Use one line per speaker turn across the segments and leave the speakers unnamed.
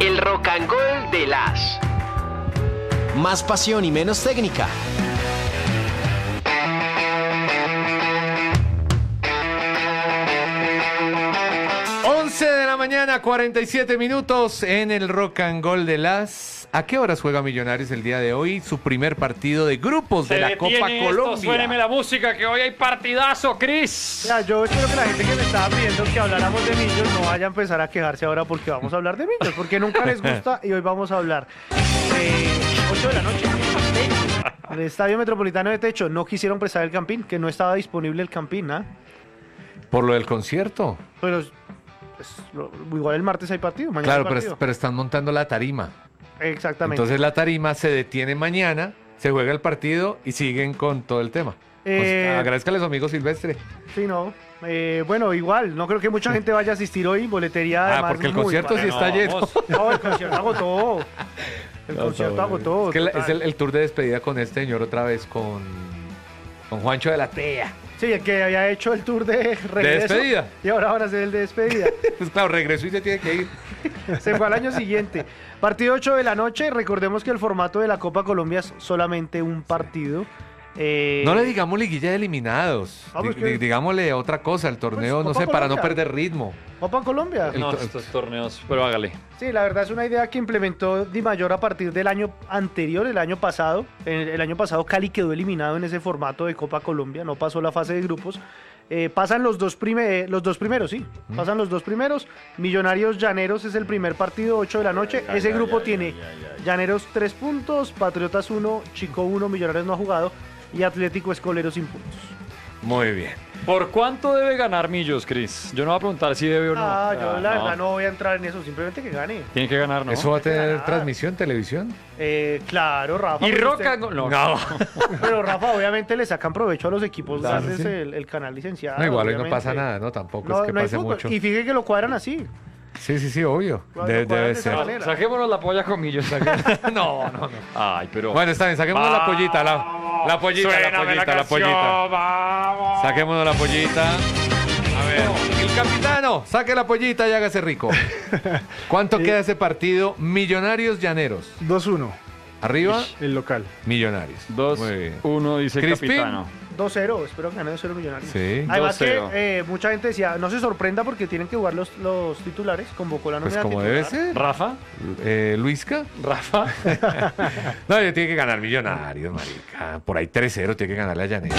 El Rock and Roll de las.
Más pasión y menos técnica.
De la mañana, 47 minutos en el Rock and Roll de las. ¿A qué horas juega Millonarios el día de hoy? Su primer partido de grupos de la Copa Colombia.
Suéneme la música, que hoy hay partidazo, Cris.
Ya, yo espero que la gente que me estaba pidiendo que habláramos de Millos no vaya a empezar a quejarse ahora porque vamos a hablar de Millos, porque nunca les gusta y hoy vamos a hablar. 8 de la noche. El Estadio Metropolitano de Techo no quisieron prestar el Campín, que no estaba disponible el Campín, ¿ah?
Por lo del concierto.
Pero igual el martes hay partido, mañana
claro,
hay partido.
pero están montando la tarima.
Exactamente.
Entonces la tarima se detiene mañana, se juega el partido y siguen con todo el tema. Agradezcale a su amigo Silvestre.
Sí, no. Bueno, igual, no creo que mucha gente vaya a asistir hoy, boletería además
porque el concierto sí está lleno.
No, el concierto agotó. El concierto agotó.
Es que es el tour de despedida con este señor otra vez, con Juancho de la Tea.
Sí, el que había hecho el tour de regreso.
¿De despedida?
Y ahora van a hacer el de despedida.
Pues claro, regresó y se tiene que ir.
Se fue al año siguiente. Partido 8 de la noche. Recordemos que el formato de la Copa Colombia es solamente un partido.
No le digamos liguilla de eliminados. Digámosle otra cosa, el torneo,
pues,
no sé,
Copa
para no
Colombia.
perder ritmo.
Copa Colombia.
No, estos torneos, pero hágale.
Sí, la verdad es una idea que implementó Di Mayor a partir del año anterior, el año pasado. El año pasado Cali quedó eliminado en ese formato de Copa Colombia, no pasó la fase de grupos. Pasan los dos primeros, sí. Pasan los dos primeros. Millonarios Llaneros es el primer partido, 8 de la noche. Ese grupo tiene Llaneros 3 puntos, Patriotas 1, Chico 1, Millonarios no ha jugado y Atlético Escolero sin puntos.
Muy bien.
¿Por cuánto debe ganar Millos, Cris? Yo no voy a preguntar si debe o no.
Yo la verdad no voy a entrar en eso, simplemente que gane.
Tiene que ganar, ¿no?
¿Eso va a tener transmisión, televisión?
Claro, Rafa.
¿Y Roca? No.
Pero Rafa, obviamente le sacan provecho a los equipos darles el canal licenciado.
No, igual hoy
obviamente.
no pasa nada, ¿no? Tampoco es que pase mucho.
Y fíjate que lo cuadran así.
Sí, obvio. Debe ser.
Saquémonos la polla con Millos.
No.
Ay, pero...
Bueno, está bien, saquémonos la pollita, la pollita.
Vamos.
Saquémonos la pollita. A ver, el capitano, saque la pollita y hágase rico. ¿Cuánto queda ese partido? Millonarios Llaneros.
2-1.
Arriba,
el local.
Millonarios.
2-1, dice el
Crispín.
capitano.
2-0, espero que gane 2-0 Millonarios.
Sí.
Además
2-0.
que mucha gente decía, no se sorprenda porque tienen que jugar los titulares, convocó la
Pues
nómina
como
titular.
debe ser.
¿Rafa?
¿Luisca?
¿Rafa?
No, tiene que ganar Millonarios, marica. Por ahí 3-0 tiene que ganarle a Llaneros.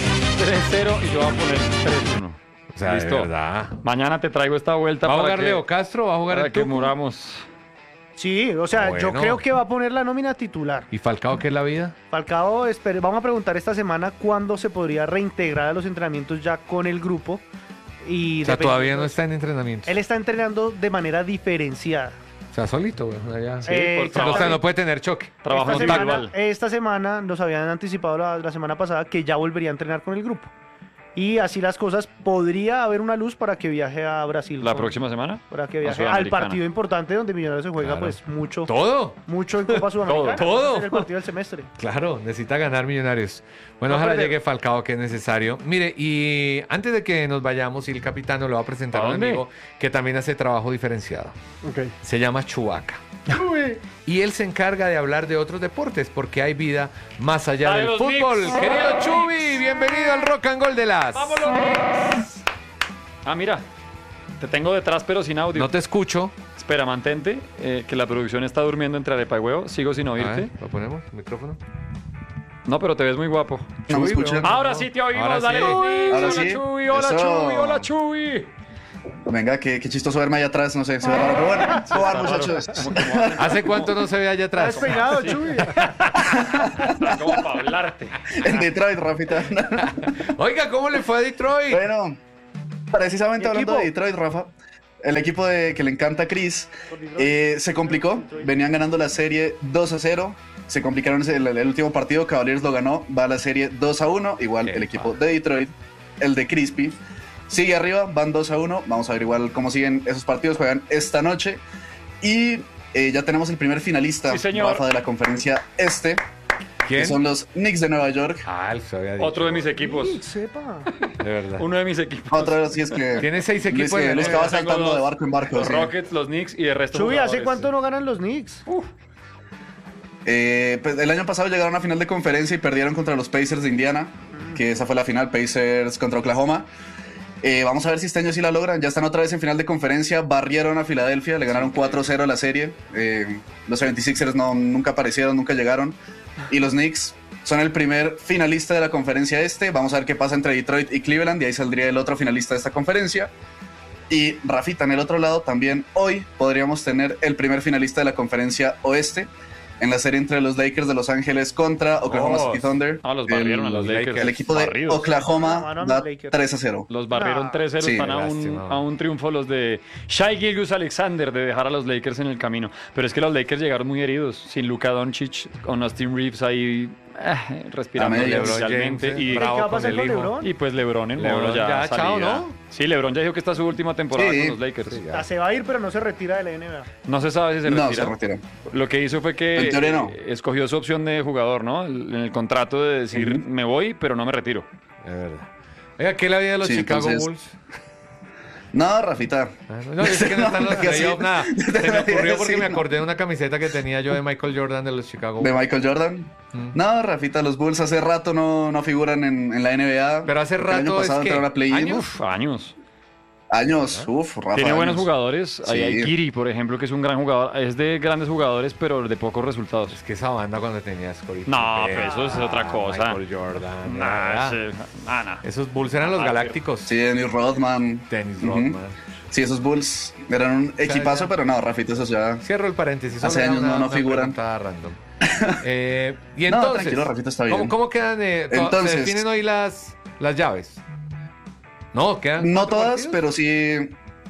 3-0 y yo voy a poner 3-1.
O sea,
Listo.
de verdad.
Mañana te traigo esta vuelta
¿Va a
para
jugar
que,
Leo Castro? ¿Va a jugar
para
el
que
Tucu?
muramos.
Sí, o sea, yo
Bueno.
creo que va a poner la nómina titular.
¿Y Falcao qué es la vida?
Falcao, vamos a preguntar esta semana cuándo se podría reintegrar a los entrenamientos ya con el grupo. Y
O sea,
dependiendo-
todavía no está en entrenamiento.
Él está entrenando de manera diferenciada.
O sea, solito, güey. Allá.
Sí, por
O
trabajo.
sea, no puede tener choque.
Trabajo
Esta
individual.
esta semana nos habían anticipado la semana pasada que ya volvería a entrenar con el grupo. Y así las cosas, podría haber una luz para que viaje a Brasil.
¿La próxima semana?
Para que
A
viaje al
Sudamericana.
partido importante donde Millonarios se juega
Claro.
pues mucho.
¿Todo?
Mucho en Copa Sudamericana.
Todo.
Es el partido del semestre.
Claro, necesita ganar Millonarios. Bueno,
No
ojalá
perder.
llegue Falcao, que es necesario. Mire, y antes de que nos vayamos, y el capitano lo va a presentar a
¿A
un
dónde?
amigo que también hace trabajo diferenciado.
Ok.
Se llama Chubaca. Y él se encarga de hablar de otros deportes, porque hay vida más allá
¡Ay,
del
los
fútbol.
Knicks!
Querido Chubi, bienvenido al Rock and Roll de las.
Ah, mira. Te tengo detrás, pero sin audio.
No te escucho.
Espera, mantente, que la producción está durmiendo entre arepa y huevo. Sigo sin
A
oírte.
ver, ¿lo ponemos? ¿Micrófono?
No, pero te ves muy guapo.
No me
Chuy,
escuchan.
weón.
Ahora sí te oímos,
Ahora
dale.
sí.
Luis.
Ahora
Hola,
sí.
Chuy, hola,
Eso.
Chuy, hola, Chuy.
Venga, qué chistoso verme allá atrás, no sé, se ve raro, pero bueno, vamos a jugar, muchachos.
¿Hace cuánto no se ve allá
Está
atrás?
despeinado, Chuy.
Como para hablarte.
En Detroit, Rafita.
Oiga, ¿cómo le fue a Detroit?
Bueno, precisamente
¿Qué
hablando
equipo?
de Detroit, Rafa, el equipo que le encanta a Chris, se complicó, venían ganando la serie 2-0, se complicaron el último partido, Cavaliers lo ganó, va a la serie 2-1, igual
Qué
el equipo de Detroit, el de Crispy, sigue arriba, van 2-1, vamos a ver igual cómo siguen esos partidos, juegan esta noche, y ya tenemos el primer finalista,
Sí, señor.
Rafa, de la conferencia este,
¿Quién?
que son los Knicks de Nueva York.
Ah, eso había dicho.
Otro de mis equipos.
Sepa.
De verdad.
Uno de mis equipos.
Otra vez, sí es que...
Tiene 6
Luis,
equipos
que
en
Luis
la
que va
NBA.
saltando
Tengo
de barco en barco.
Los
sí.
Rockets, los Knicks y el resto
Chuy, ¿hace
jugadores.
cuánto no ganan los Knicks?
Pues, el año pasado llegaron a final de conferencia y perdieron contra los Pacers de Indiana, que esa fue la final, Pacers contra Oklahoma. Vamos a ver si este año sí la logran. Ya están otra vez en final de conferencia. Barrieron a Filadelfia, le ganaron 4-0 la serie. Los 76ers nunca aparecieron, nunca llegaron. Y los Knicks son el primer finalista de la conferencia este. Vamos a ver qué pasa entre Detroit y Cleveland, y ahí saldría el otro finalista de esta conferencia. Y Rafita, en el otro lado también hoy podríamos tener el primer finalista de la conferencia oeste, en la serie entre los Lakers de Los Ángeles contra Oklahoma City Thunder.
Los barrieron a los Lakers.
El equipo de
Barridos.
Oklahoma
Ganaron
da
los Lakers.
3-0.
Los barrieron 3-0,
Sí,
están
lástima.
a un triunfo los de Shai Gilgeous-Alexander de dejar a los Lakers en el camino. Pero es que los Lakers llegaron muy heridos, sin Luka Doncic, con Austin Reeves ahí respirando
A medias.
especialmente.
LeBron James,
Y,
bravo
¿Qué va a
con
pasar
el
con
hijo.
LeBron?
y pues LeBron en modo
LeBron
ya
ya, chao,
salida.
¿no?
Sí, LeBron ya dijo que esta es su última temporada
Sí.
con los Lakers.
Sí,
Se va a ir, pero no se retira de la NBA.
No se sabe si se
No,
retira.
se retira.
Lo que hizo fue que
En teoría no.
escogió su opción de jugador, ¿no? En el contrato de decir, me voy, pero no me retiro.
Es verdad. Oiga, ¿qué es la vida de los
Sí,
Chicago
entonces-
Bulls?
No, Rafita.
No, es que no están los
Que sí.
playoffs, nada. Se me ocurrió porque
Sí,
me
no.
acordé de una camiseta que tenía yo de Michael Jordan de los Chicago
De
Bulls.
Michael Jordan. No, Rafita, los Bulls hace rato no figuran en la NBA.
Pero hace
El año
rato es
pasado
que
entraron a play-in.
años.
Uf, años.
Años, Rafa.
Tiene buenos
años.
jugadores. Ahí
Sí.
hay Kiri, por ejemplo, que es un gran jugador. Es de grandes jugadores, pero de pocos resultados.
Es que esa banda cuando tenía Scottie
No,
Pippen,
pero eso es otra cosa.
Michael Jordan.
Nah,
nada.
nah.
Esos Bulls eran los
Ah,
galácticos.
Sí, Dennis Rodman.
Dennis
Ujú.
Rodman.
Sí, esos Bulls eran un equipazo,
ya.
pero no, Rafita, esos ya.
Cierro el paréntesis.
Hace
solo era
años no figuran.
pregunta random. Y
No,
entonces,
tranquilo, Rafita, está bien.
¿cómo quedan? Se
Entonces-
definen hoy las llaves. No, quedan.
No
4
todas,
partidos.
pero sí.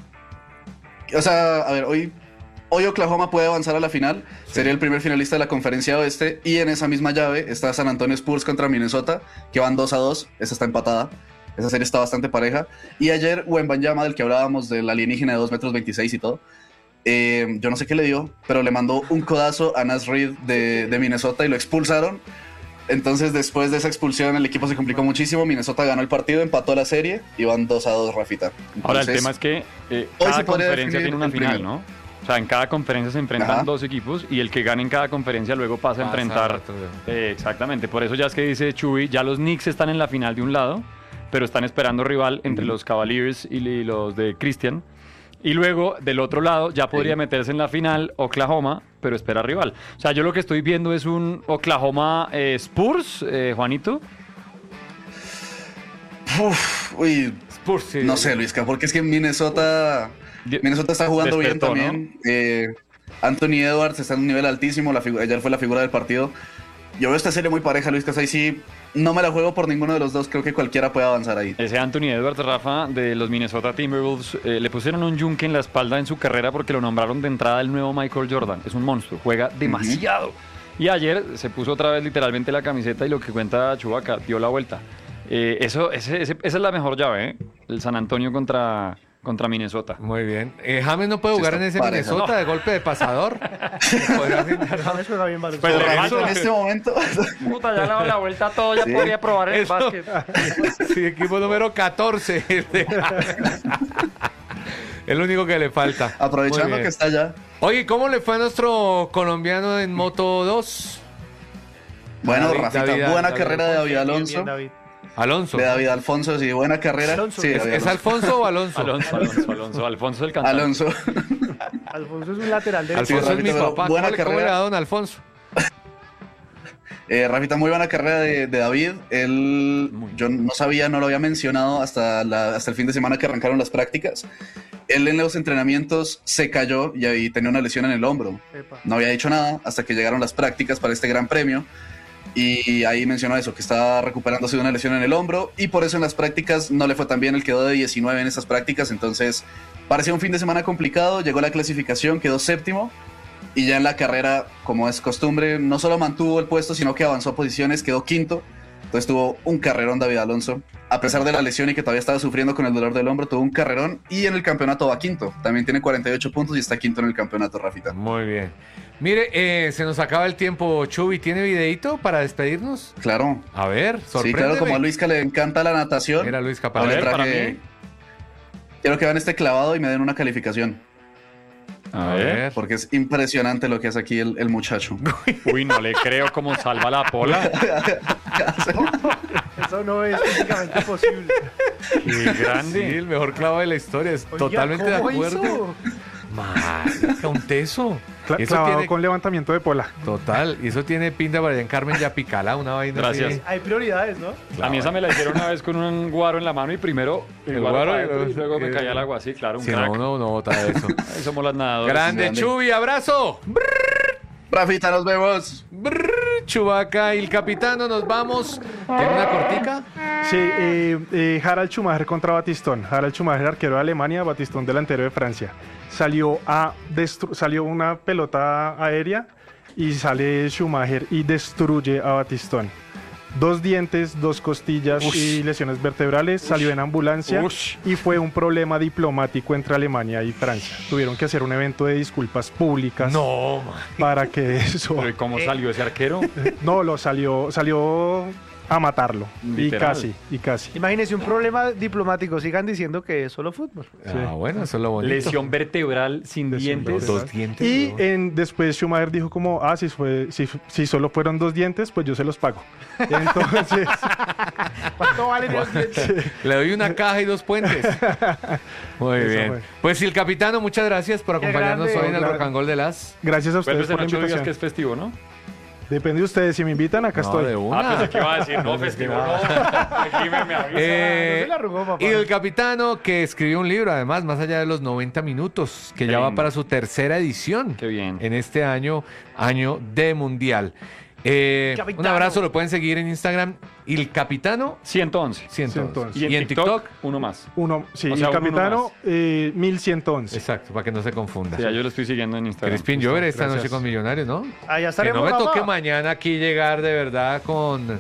O sea, a ver, hoy Oklahoma puede avanzar a la final. Sería el primer finalista de la conferencia oeste. Y en esa misma llave está San Antonio Spurs contra Minnesota, que van 2-2. Esa está empatada. Esa serie está bastante pareja. Y ayer, Wembanyama, del que hablábamos, del alienígena de 2,26 metros y todo. Yo no sé qué le dio, pero le mandó un codazo a Naz Reid de Minnesota y lo expulsaron. Entonces, después de esa expulsión, el equipo se complicó muchísimo. Minnesota ganó el partido, empató la serie y van 2-2, Rafita.
Ahora, el
Entonces,
tema es que
hoy
cada
se podría
conferencia
definir
tiene una
el
final,
primero.
¿no? O sea, en cada conferencia se enfrentan
Ajá.
dos equipos y el que gane en cada conferencia luego pasa a
Pasa
enfrentar.
al otro.
Exactamente, por eso ya es que dice Chuy, ya los Knicks están en la final de un lado, pero están esperando rival entre los Cavaliers y los de Christian. Y luego, del otro lado, ya podría meterse en la final Oklahoma, pero espera rival. O sea, yo lo que estoy viendo es un Oklahoma Spurs, Juanito.
Uy,
Spurs, sí.
no sé, Luisca, porque es que Minnesota está jugando
Despertó,
bien también. Anthony Edwards está en un nivel altísimo. Ayer fue la figura del partido. Yo veo esta serie muy pareja, Luisca. Ahí sí no me la juego por ninguno de los dos. Creo que cualquiera puede avanzar ahí.
Ese Anthony Edwards, Rafa, de los Minnesota Timberwolves, le pusieron un yunque en la espalda en su carrera porque lo nombraron de entrada el nuevo Michael Jordan. Es un monstruo, juega demasiado. Y ayer se puso otra vez literalmente la camiseta y lo que cuenta Chubaca, dio la vuelta. Esa es la mejor llave, ¿eh? El San Antonio contra Minnesota.
Muy bien. James no puede
Sí,
jugar
está
en ese
pareja.
Minnesota de golpe de pasador. ¿Podría brindar?
James juega bien baloncesto.
Pues le
Correcto,
reviso.
en este momento.
Puta, ya le dado la vuelta a todo, ya
Sí.
podría probar el
Eso.
básquet.
Sí, equipo número 14. El único que le falta.
Aprovechando
Muy bien.
que está allá.
Oye, ¿cómo le fue a nuestro colombiano en Moto 2?
Bueno,
David,
Rafita,
David,
buena
David,
carrera de David
Bien,
Alonso.
bien, David.
Alonso.
De David Alfonso, sí, buena carrera.
Alonso.
Sí,
¿Es,
David
es Alfonso o Alonso?
Alfonso el cantante.
Alonso.
Alfonso es un lateral derecho.
Alfonso es mi
Rafita,
papá.
buena
¿Cómo le
carrera.
da don Alfonso?
Rafita, muy buena carrera de David. Yo no sabía, no lo había mencionado hasta el fin de semana que arrancaron las prácticas. Él en los entrenamientos se cayó y ahí tenía una lesión en el hombro.
Epa.
No había hecho nada hasta que llegaron las prácticas para este gran premio. Y ahí mencionó eso, que estaba recuperándose de una lesión en el hombro. Y por eso en las prácticas no le fue tan bien. Él quedó de 19 en esas prácticas. Entonces parecía un fin de semana complicado. Llegó la clasificación, quedó séptimo. Y ya en la carrera, como es costumbre, no solo mantuvo el puesto, sino que avanzó posiciones, quedó quinto. Entonces tuvo un carrerón David Alonso. A pesar de la lesión y que todavía estaba sufriendo con el dolor del hombro, tuvo un carrerón. Y en el campeonato va quinto. También tiene 48 puntos y está quinto en el campeonato, Rafita.
Muy bien. Mire, se nos acaba el tiempo, Chubi. ¿Tiene videito para despedirnos?
Claro.
A ver,
Sí,
sorpréndeme.
claro, como a Luisca le encanta la natación.
Mira, Luisca,
hoy
para
le
ver, para
traje-
mí.
Quiero que vean este clavado y me den una calificación.
A ver.
Porque es impresionante lo que hace aquí el muchacho.
Uy, no le creo cómo salva la pola.
Eso no es físicamente posible.
Qué
Sí,
grande.
el mejor clavo de la historia. Es
Oiga,
totalmente de
¿cómo
acuerdo.
hizo?
Marica, un teso. Y eso
Clavado
tiene...
con levantamiento de pola.
Total. Y eso tiene pinta para allá en Carmen Yapicala, una vaina
Gracias.
así.
Hay prioridades, ¿no?
A mí esa me la hicieron una vez con un guaro en la mano y primero el guaro
guaro
para
y
adentro y luego me
luego-
caía al agua. Sí, claro, un
Si
crack.
no, no bota eso.
Ahí somos las nadadoras.
Grande,
grande.
Chubi, abrazo.
Rafita, nos vemos.
Chubaca y el capitano, nos vamos. ¿Tiene una cortica?
Sí, Harald Schumacher contra Batistón. Harald Schumacher, arquero de Alemania, Batistón, delantero de Francia. Salió una pelota aérea y sale Schumacher y destruye a Batistón. 2 dientes, 2 costillas y lesiones vertebrales. Salió en ambulancia
Ush.
y fue un problema diplomático entre Alemania y Francia. Tuvieron que hacer un evento de disculpas públicas
No, man.
para que eso...
Pero ¿y cómo salió ese arquero?
No, salió a matarlo.
Literal.
Y casi.
Imagínense un problema diplomático. Sigan diciendo que es solo fútbol.
Ah, bueno, eso es lo bonito.
Lesión vertebral sin
Lesión
dientes.
vertebral.
2 dientes.
Y
weón.
después Schumacher dijo como, si solo fueron 2 dientes, pues yo se los pago. Entonces,
¿Cuánto valen los dientes?
Le doy una caja y 2 puentes. Muy
Eso
bien.
fue.
Pues sí, el capitano, muchas gracias por acompañarnos
grande.
hoy en el
Claro.
Rock and Roll de las...
gracias a ustedes
Vuelves
por la
en 8 días
invitación.
que es festivo, ¿no?
Depende de ustedes, si me invitan, acá
No,
estoy.
de una.
Ah, pensé que iba a decir, no, festivo, no. Aquí me avisa.
No se la arrugó, papá.
Y el capitano que escribió un libro, además, más allá de los 90 minutos, que
Qué
ya va
lindo.
para su 3ª edición.
Qué bien.
En este año de Mundial. Un
Capitano.
abrazo, lo pueden seguir en Instagram. Y el capitano,
111.
111.
111.
Y en TikTok, uno más.
Sí,
O sea,
el
uno
capitano, 1111.
Exacto, para que no se confunda.
Sí, ya yo lo estoy siguiendo en Instagram.
Crispin, yo veré esta
Gracias.
noche con Millonarios, ¿no?
Allá
Que
estaremos,
no me
Rafa.
toque mañana aquí llegar de verdad con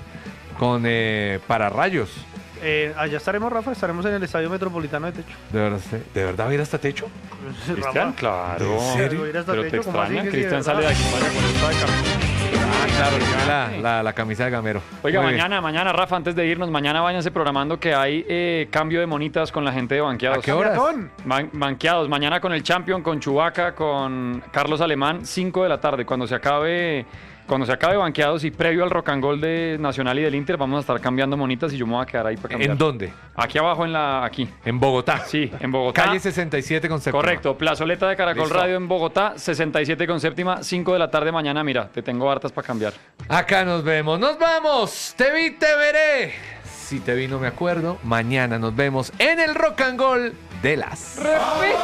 pararrayos.
Allá estaremos, Rafa. Estaremos en el Estadio Metropolitano de Techo.
¿De verdad va a ir hasta techo?
Cristian, claro.
¿En serio?
Voy a ir hasta
Pero te
Techo, ¿cómo así
extraña.
que sí,
Cristian
de
sale de
verdad?
aquí vaya con esta de camino.
Ah, claro, tiene la camisa de gamero.
Oiga,
Muy bien.
mañana, Rafa, antes de irnos, mañana váyanse programando que hay cambio de monitas con la gente de Banqueados.
¿A qué horas?
Maratón.
Banqueados, mañana con el Champion, con Chubaca, con Carlos Alemán, 5 de la tarde. Cuando se acabe Banqueados y previo al Rock and Roll de Nacional y del Inter, vamos a estar cambiando monitas y yo me voy a quedar ahí para cambiar.
¿En dónde?
Aquí abajo aquí.
En Bogotá.
Sí, en Bogotá.
Calle 67 con séptima.
Correcto, plazoleta de Caracol
Listo.
Radio en Bogotá, 67 con séptima, 5 de la tarde mañana. Mira, te tengo hartas para cambiar.
Acá nos vemos. ¡Nos vamos! Te vi, te veré. Si te vi, no me acuerdo. Mañana nos vemos en el Rock and Roll de las...